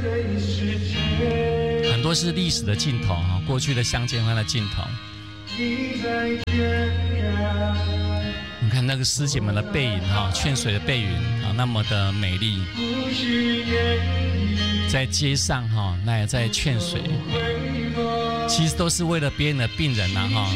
很多是历史的尽头哈，过去的相见欢的尽头。你看那个师姐们的背影哈，劝水的背影啊，那么的美丽。在街上哈，那也在劝水，其实都是为了别人的病人呐哈。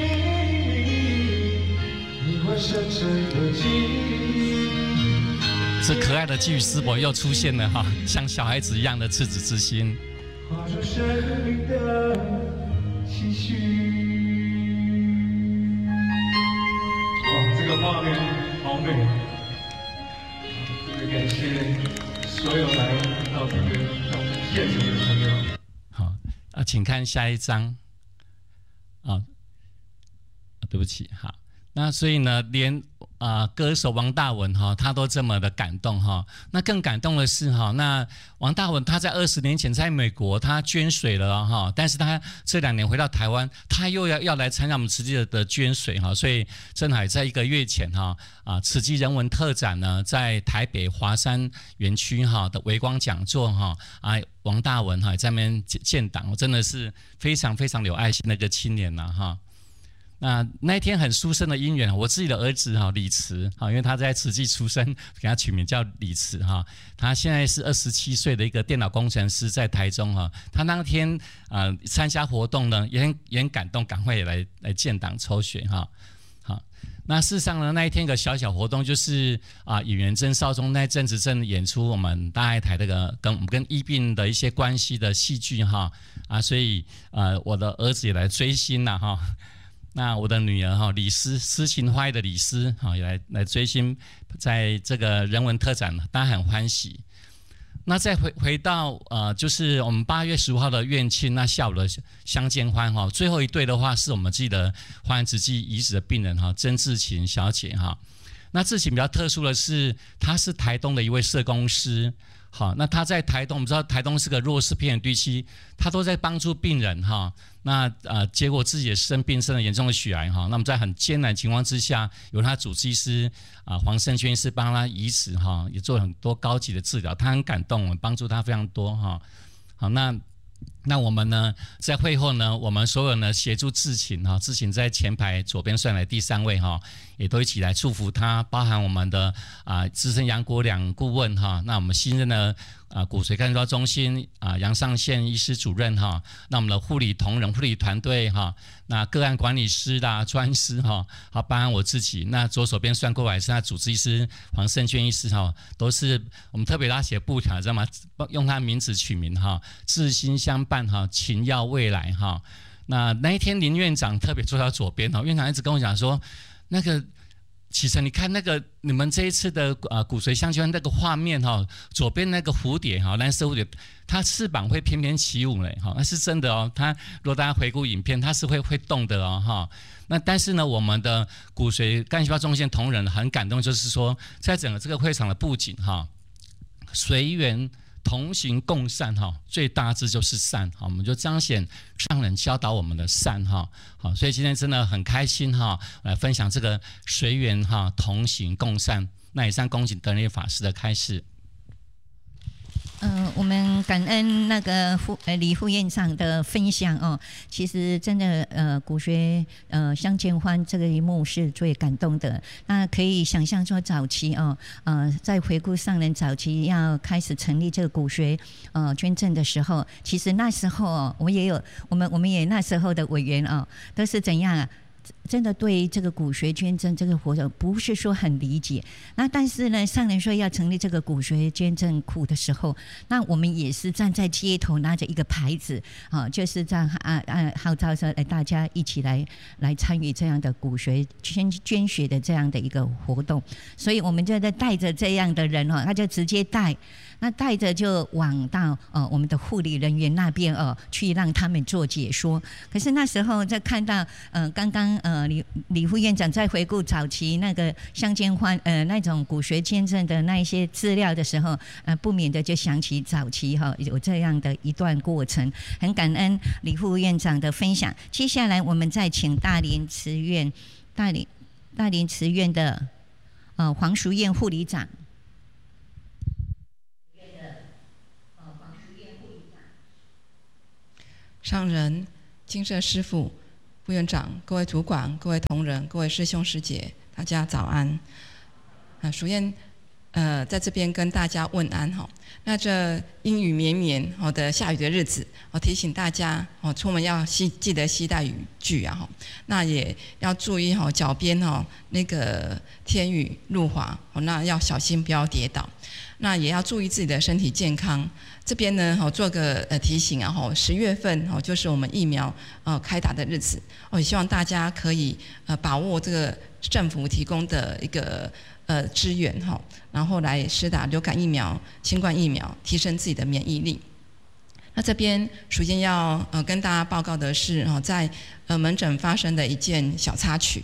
这可爱的寄语师伯又出现了哈，像小孩子一样的赤子之心。 这个画面好美，感谢所有来到这个现场的朋友。 好啊，请看下一张。啊，对不起，好。那所以呢，连歌手王大文哈，他都这么的感动哈。那更感动的是哈，那王大文他在20年前在美国他捐水了哈，但是他这2年回到台湾，他又要来参加我们慈济的捐水哈，所以正好在1个月前哈慈济人文特展呢，在台北华山园区哈的微光讲座哈王大文哈在那边建档，真的是非常非常有爱心的一个青年呐哈。那一天很殊胜的因缘，我自己的儿子哈李慈哈，因为他在慈济出生，给他取名叫李慈哈。他现在是27岁的一个电脑工程师，在台中哈。他那天参加活动呢，也很感动，赶快也来建档抽血哈。好，那事实上呢，那一天一个小小活动就是演员曾少宗那阵子正演出我们大爱台这个跟医病的一些关系的戏剧哈所以我的儿子也来追星了哈。那我的女儿哈李诗情花的李诗哈也来追星，在这个人文特展，大家很欢喜。那再回到就是我们8月15号的院庆，那下午的相见欢哈，最后一对的话是我们自己的华人慈济遗址的病人哈曾志勤小姐哈。那志勤比较特殊的是，她是台东的一位社工师。好，那他在台东，我们知道台东是个弱势偏远地区，他都在帮助病人哈。那结果自己也生了严重的血癌哈。那么在很艰难的情况之下，由他主治医师黄胜娟医师帮他移植哈，也做了很多高级的治疗，他很感动，我们帮助他非常多哈。好，那我们呢，在会后呢，我们所有呢协助志勤哈，志勤在前排左边算来第3位哈，也都一起来祝福他，包含我们的资深杨国良顾问哈，那我们新任的骨髓干细胞中心杨尚宪医师主任哈，那我们的护理同仁、护理团队哈，那个案管理师啦、专师哈，好，包含我自己，那左手边算过来是他主治医师黄胜娟医师哈，都是我们特别拉写布条，知道吗？用他名字取名哈，志心相伴哈，情耀未来哈。那一天林院长特别坐到左边哈，院长一直跟我讲说，那个启程，你看那个你们这一次的骨髓相见那个画面哈，左边那个蝴蝶哈，蓝色蝴蝶，它翅膀会翩翩起舞嘞哈，那是真的哦。它如果大家回顾影片，它是会动的哦哈。那但是呢，我们的骨髓干细胞中心同仁很感动，就是说在整个这个会场的布景哈，随缘同行共善哈，最大志就是善哈，我们就彰显上人教导我们的善哈。好，所以今天真的很开心哈，来分享这个随缘哈，同行共善。那以上恭请德仁法师的开示。 我们感恩那个李副院长的分享哦。其实真的骨髓相见欢这个一幕是最感动的。那可以想象说早期在回顾上人早期要开始成立这个骨髓捐赠的时候，其实那时候我们也那时候的委员都是怎样真的对这个骨髓捐赠这个活动不是说很理解。那但是呢，上人说要成立这个骨髓捐赠库的时候，那我们也是站在街头拿着一个牌子就是这样号召说大家一起来参与这样的骨髓捐血的这样的一个活动。所以我们就在带着这样的人他就直接带着就往到我们的护理人员那边去让他们做解说。可是那时候在看到刚刚李副院长在回顾早期那个相见欢那种骨髓捐赠的那一些资料的时候不免的就想起早期有这样的一段过程。很感恩李副院长的分享。接下来我们再请大林慈院的黄淑燕护理长。黄淑燕上人、精舍师父、副院长、各位主管、各位同仁、各位师兄师姐，大家早安。淑燕在这边跟大家问安哈。那这阴雨绵绵的下雨的日子，提醒大家出门要记得携带雨具啊哈。那也要注意脚边那个天雨路滑，那要小心不要跌倒。那也要注意自己的身体健康。这边呢做个提醒啊，10月份就是我们疫苗开打的日子，也希望大家可以把握这个政府提供的一个支援哈，然后来施打流感疫苗、新冠疫苗，提升自己的免疫力。那这边首先要跟大家报告的是在门诊发生的一件小插曲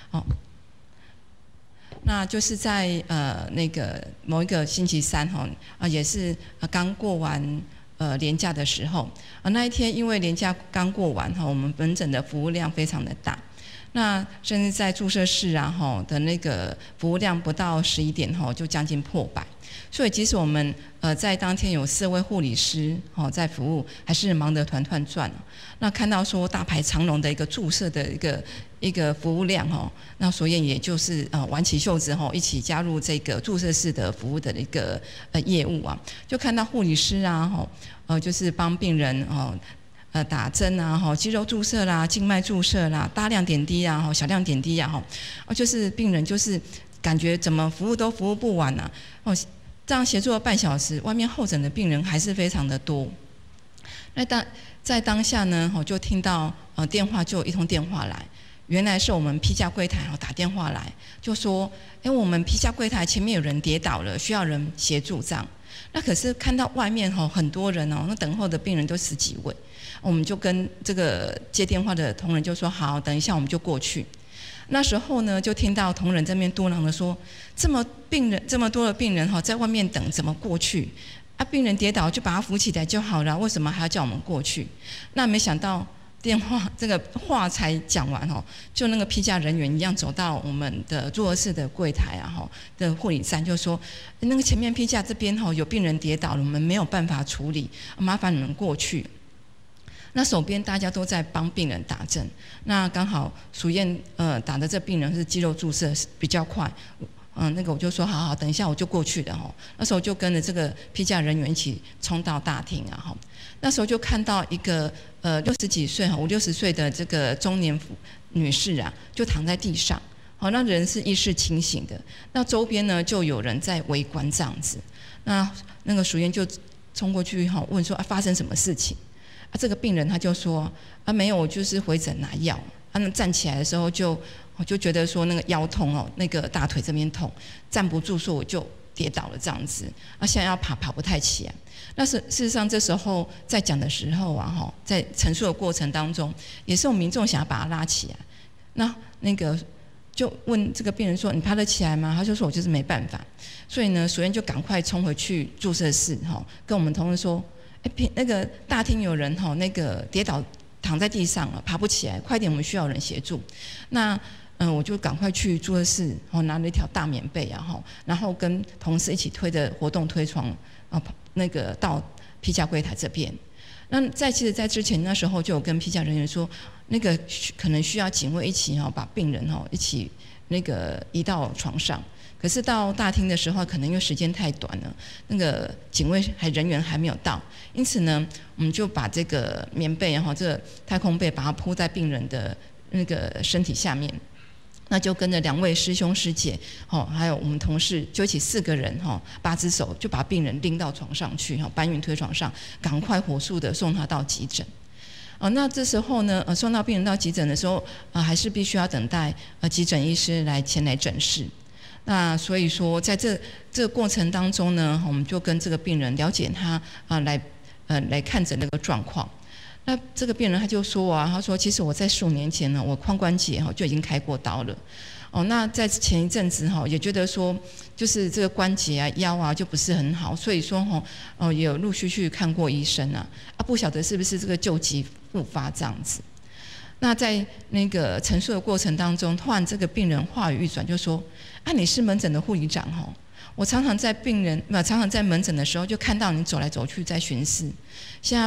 那就是在那个某一个星期三也是刚过完连假的时候那一天因为连假刚过完我们门诊的服务量非常的大。那甚至在注射室的那个服务量不到11点就将近破100，所以即使我们在当天有4位护理师在服务，还是忙得团团转。那看到说大排长龙的一个注射的一个服务量那所以也就是挽起袖子一起加入这个注射室的服务的一个业务啊，就看到护理师就是帮病人打针啊，肌肉注射啦、静脉注射啦、大量点滴啊、小量点滴啊，就是病人就是感觉怎么服务都服务不完啊，这样协助了半小时，外面候诊的病人还是非常的多。那在当下呢，就听到电话就有一通电话来，原来是我们批价柜台打电话来，就说，我们批价柜台前面有人跌倒了，需要人协助这样。那可是看到外面很多人那等候的病人都10几位。我们就跟这个接电话的同仁就说好，等一下我们就过去。那时候呢，就听到同仁这边嘟囔的说，这么多的病人在外面等，怎么过去？病人跌倒就把他扶起来就好了，为什么还要叫我们过去？那没想到电话这个话才讲完就那个批价人员一样走到我们的注射室的柜台的护理站，就说那个前面批价这边有病人跌倒了，我们没有办法处理，麻烦你们过去。那手边大家都在帮病人打针，那刚好淑燕打的这病人是肌肉注射比较快，那个我就说好，等一下我就过去的那时候就跟着这个批价人员一起冲到大厅那时候就看到一个60几岁50、60岁的这个中年女士就躺在地上，那人是意识清醒的，那周边呢就有人在围观这样子，那个淑燕就冲过去问说发生什么事情？这个病人他就说没有，我就是回诊拿药。那站起来的时候我就觉得说那个腰痛那个大腿这边痛，站不住，说我就跌倒了这样子。现在要跑不太起来。那事实上这时候在讲的时候在陈述的过程当中，也是有民众想要把他拉起来。那个就问这个病人说：“你爬得起来吗？”他就说：“我就是没办法。”所以呢，淑燕就赶快冲回去注射室跟我们同事说。那个大厅有人那个跌倒躺在地上了，爬不起来，快点，我们需要人协助。那我就赶快去注射室拿了一条大棉被然后跟同事一起推着活动推床那个到批价柜台这边。那其实在之前那时候就有跟批价人员说，那个可能需要警卫一起把病人一起那个移到床上。可是到大厅的时候，可能因为时间太短了，那个警卫人员还没有到，因此呢，我们就把这个棉被这个太空被把它铺在病人的那个身体下面，那就跟着2位师兄师姐还有我们同事，就一起4个人8只手就把病人拎到床上去搬运推床上，赶快火速的送他到急诊。那这时候呢，送到病人到急诊的时候，还是必须要等待急诊医师前来诊视。那所以说，在这个过程当中呢，我们就跟这个病人了解他来看诊那个状况。那这个病人他就说他说其实我在15年前呢，我髋关节就已经开过刀了。那在前一阵子也觉得说，就是这个关节腰就不是很好，所以说也有陆续去看过医生不晓得是不是这个旧疾复发这样子。那在那个陈述的过程当中，突然这个病人话语一转，就说：“你是门诊的护理长我常常在门诊的时候就看到你走来走去在巡视。现在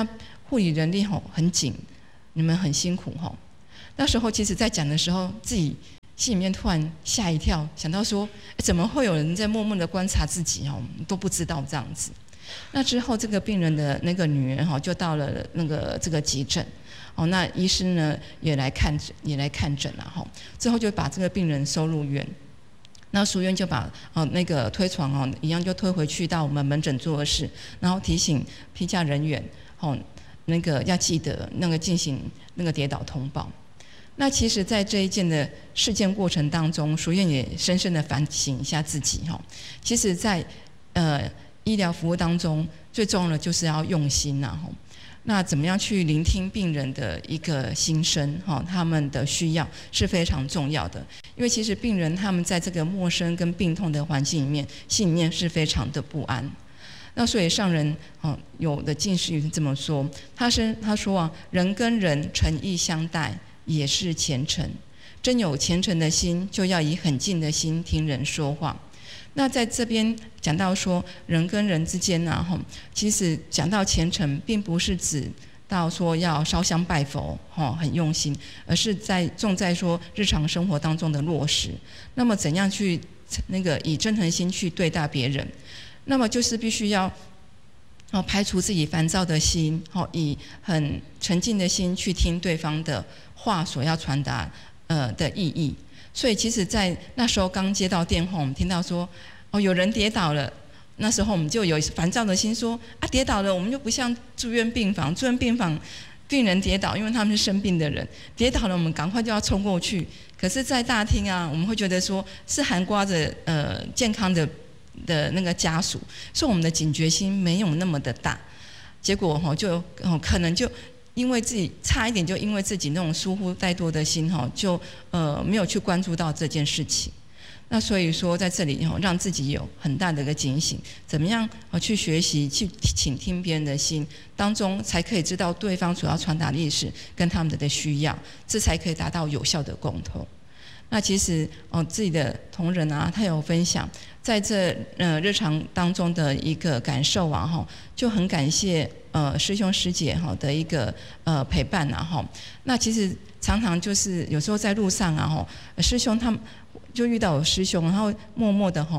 护理人力很紧，你们很辛苦吼。那时候其实在讲的时候，自己心里面突然吓一跳，想到说，怎么会有人在默默的观察自己都不知道这样子。那之后这个病人的那个女儿就到了这个急诊，那医师呢也来看诊了之后就把这个病人收入院。那书院就把那个推床一样就推回去到我们门诊作业室，然后提醒批假人员那个要记得那个进行那个跌倒通报。那其实在这一件的事件过程当中，书院也深深的反省一下自己其实在医疗服务当中最重要的就是要用心那怎么样去聆听病人的一个心声他们的需要是非常重要的。因为其实病人他们在这个陌生跟病痛的环境里面，心里面是非常的不安。那所以上人有的进士是这么说，他说人跟人诚意相待也是虔诚，真有虔诚的心，就要以很静的心听人说话。那在这边讲到说人跟人之间其实讲到虔诚，并不是指到说要烧香拜佛很用心，而是重在说日常生活当中的落实。那么怎样去以真诚心去对待别人？那么就是必须要排除自己烦躁的心，以很沉静的心去听对方的话所要传达的意义。所以其实在那时候刚接到电话，我们听到说有人跌倒了，那时候我们就有烦躁的心说跌倒了，我们就不像住院病房病人跌倒，因为他们是生病的人，跌倒了我们赶快就要冲过去。可是在大厅我们会觉得说是涵盖着健康的那个家属，所以我们的警觉心没有那么的大。结果就可能就因为自己差一点，就因为自己那种疏忽怠惰的心就没有去关注到这件事情。那所以说在这里让自己有很大的一个警醒，怎么样去学习去倾听别人的心当中，才可以知道对方所要传达的意思跟他们的需要，这才可以达到有效的沟通。那其实自己的同仁他有分享在这日常当中的一个感受就很感谢师兄师姐的一个陪伴那其实常常就是有时候在路上师兄他们就遇到有师兄，然后默默的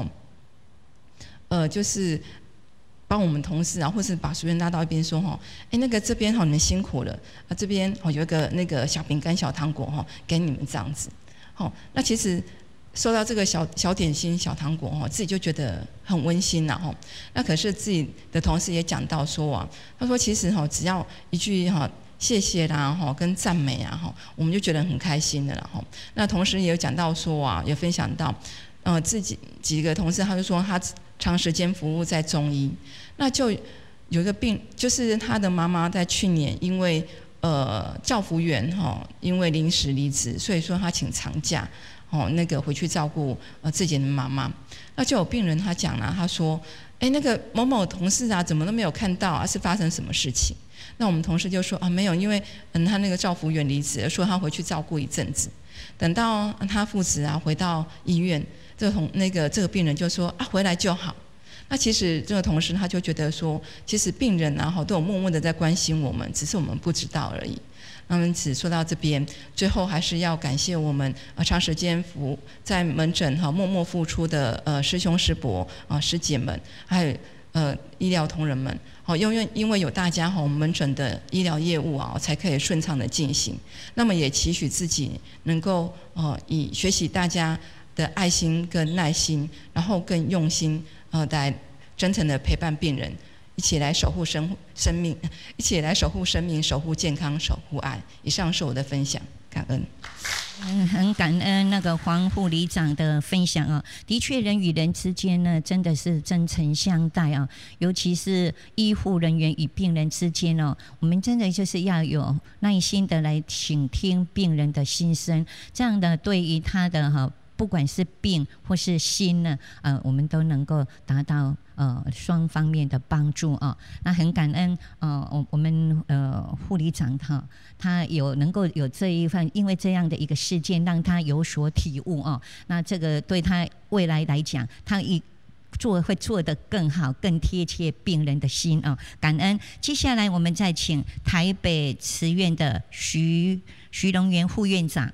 就是帮我们同事或是把书院拉到一边说那个这边你们辛苦了这边有一个那个小饼干小糖果给你们这样子。那其实收到这个小点心小糖果自己就觉得很温馨那可是自己的同事也讲到说他说其实只要一句谢谢啦跟赞美我们就觉得很开心的了那同时也有讲到说也分享到自己几个同事，他就说他长时间服务在中医，那就有一个病，就是他的妈妈在去年因为照服员因为临时离职，所以说他请长假那个回去照顾自己的妈妈。那就有病人他讲了，他说那个某某同事怎么都没有看到是发生什么事情？那我们同事就说没有，因为他那个照服员离职，说他回去照顾一阵子，等到他复职回到医院，这个病人就说回来就好。那其实这个同事他就觉得说，其实病人都有默默的在关心我们，只是我们不知道而已。那么只说到这边，最后还是要感谢我们长时间在门诊默默付出的师兄师伯师姐们，还有医疗同仁们因为有大家我们门诊的医疗业务才可以顺畅的进行。那么也期许自己能够以学习大家的爱心跟耐心，然后更用心来真诚的陪伴病人，一起来守护生命，一起来守护生命，守护健康，守护爱。以上是我的分享，感恩。 很感恩那个黄护理长的分享的确人与人之间呢，真的是真诚相待尤其是医护人员与病人之间我们真的就是要有耐心的来倾听病人的心声，这样的对于他的不管是病或是心呢，我们都能够达到双方面的帮助那很感恩我们护理长他能够有这一份，因为这样的一个事件让他有所体悟那这个对他未来来讲，他会做得更好，更贴切病人的心哦。感恩。接下来我们再请台北慈院的徐荣元副院长。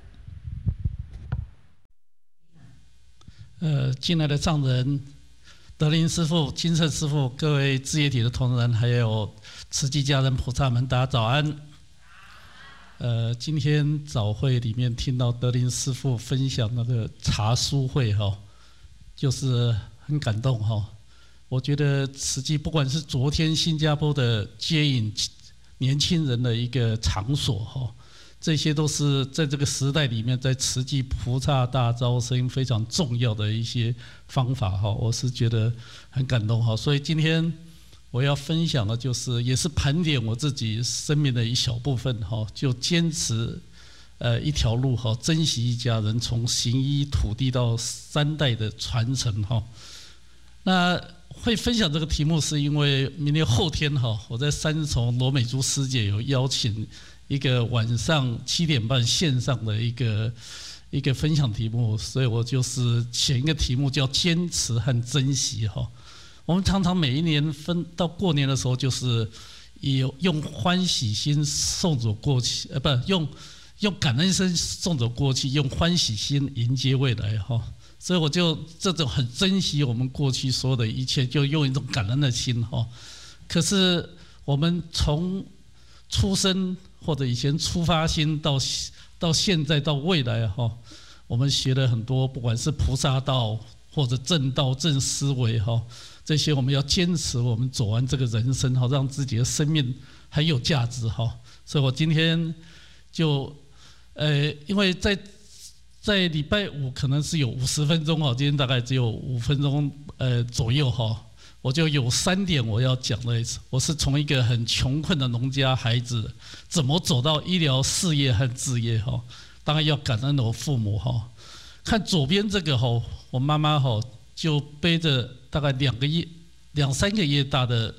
进来的藏人德林师父、金圣师父，各位志业体的同仁，还有慈济家人菩萨们，大家早安。今天早会里面听到德林师父分享那个茶书会就是很感动我觉得慈济不管是昨天新加坡的接引年轻人的一个场所这些都是在这个时代里面，在慈济菩萨大招生非常重要的一些方法我是觉得很感动所以今天我要分享的就是也是盘点我自己生命的一小部分就坚持一条路珍惜一家人，从行医土地到3代的传承那会分享这个题目是因为明天后天我在三重罗美珠师姐有邀请一个晚上7点半线上的一个分享题目，所以我就是选一个题目叫坚持和珍惜我们常常每一年到过年的时候，就是用欢喜心送走过去，用感恩心送走过去，用欢喜心迎接未来所以我就这种很珍惜我们过去所有的一切，就用一种感恩的心可是我们从出生或者以前出发心到现在到未来我们学了很多，不管是菩萨道或者正道正思维这些我们要坚持，我们走完这个人生让自己的生命很有价值所以我今天就因为在礼拜五可能是有50分钟今天大概只有5分钟左右我就有3点我要讲的。我是从一个很穷困的农家孩子，怎么走到医疗事业和志业当然要感恩我父母看左边这个我妈妈就背着大概2、3个月大的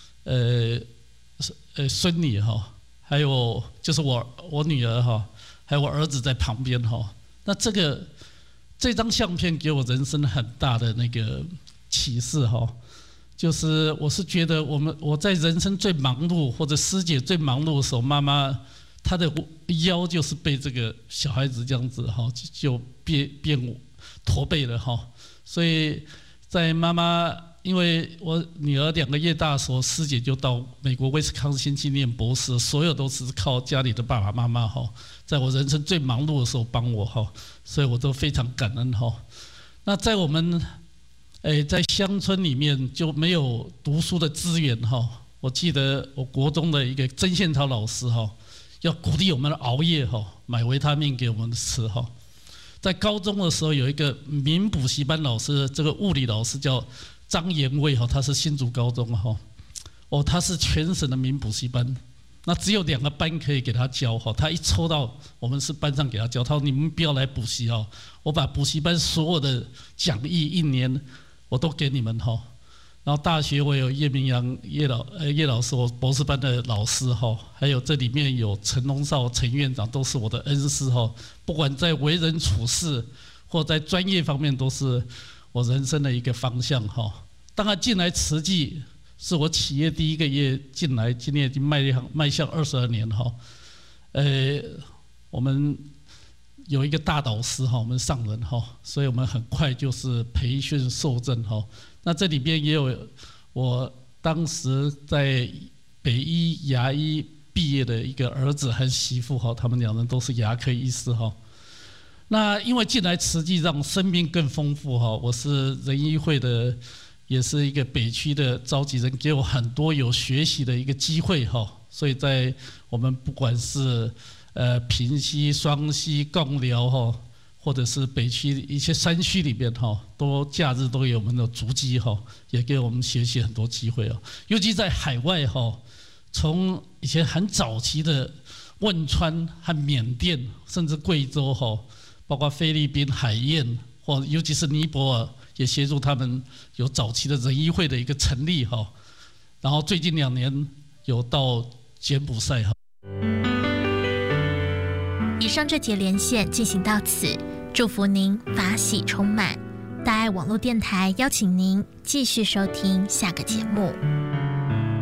孙女还有就是我女儿还有我儿子在旁边那这张相片给我人生很大的那个启示就是我是觉得我在人生最忙碌或者师姐最忙碌的时候，妈妈她的腰就是被这个小孩子这样子就变驼背了所以在妈妈因为我女儿2个月大的时候，师姐就到美国威斯康星去念博士，所有都是靠家里的爸爸妈妈在我人生最忙碌的时候帮我所以我都非常感恩那在我们在乡村里面就没有读书的资源我记得我国中的一个曾宪超老师要鼓励我们熬夜买维他命给我们吃在高中的时候有一个民补习班老师，这个物理老师叫张延卫他是新竹高中他是全省的民补习班，那只有2个班可以给他教他一抽到我们是班上给他教，他说你们不要来补习我把补习班所有的讲义1年我都给你们然后大学我有叶明阳叶老师，我博士班的老师还有这里面有陈龙少陈院长，都是我的恩师不管在为人处事或在专业方面都是我人生的一个方向当然进来慈济是我企业第1个月进来，今年已经迈向22年我们有一个大导师我们上人所以我们很快就是培训受证那这里边也有我当时在北医牙医毕业的一个儿子和媳妇他们2人都是牙科医师那因为进来慈济让生命更丰富我是仁医会的，也是一个北区的召集人，给我很多有学习的一个机会所以在我们不管是平溪、双溪、贡寮或者是北区一些山区里面都假日都有我们的足迹也给我们学习很多机会尤其在海外从以前很早期的汶川和缅甸，甚至贵州包括菲律宾、海燕或尤其是尼泊尔，也协助他们有早期的仁医会的一个成立然后最近2年有到柬埔寨以上这节连线进行到此，祝福您法喜充满，大爱网络电台邀请您继续收听下个节目。